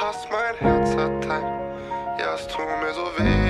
hast mein Herz erteilt. Ja, es tut mir so weh.